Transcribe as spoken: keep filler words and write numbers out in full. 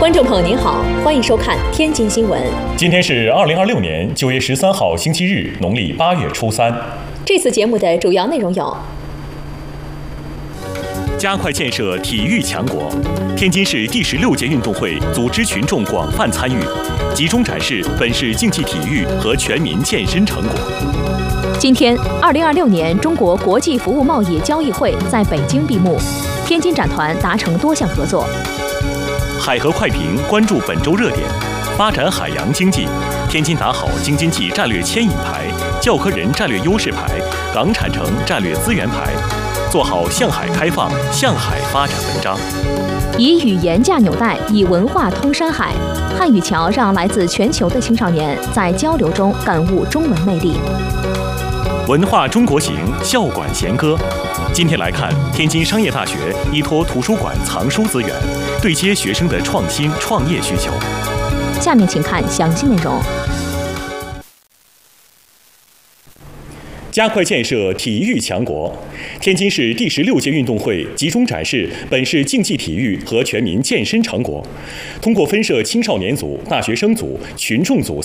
观众朋友您好，欢迎收看天津新闻。 今天是二零二六年九月十三号星期日，农历八月初三。 这次节目的主要内容有： 加快建设体育强国，天津市第十六届运动会组织群众广泛参与，集中展示本市竞技体育和全民健身成果。 今天，二零二六年中国国际服务贸易交易会在北京闭幕，天津展团达成多项合作。 海河快评关注本周热点，发展海洋经济，天津打好京津冀战略牵引牌、教科人战略优势牌、港产城战略资源牌，做好向海开放、向海发展文章。 以语言架纽带，以文化通山海。汉语桥让来自全球的青少年在交流中感悟中文魅力。 文化中国行，校馆弦歌。今天来看天津商业大学依托图书馆藏书资源，对接学生的创新创业需求。 下面请看详细内容。 加快建设体育强国，天津市第十六届运动会集中展示本市竞技体育和全民健身成果。通过分设青少年组、大学生组、群众组